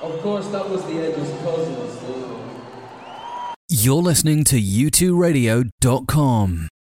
Of course, that was the Edge's cousins. You're listening to u2radio.com.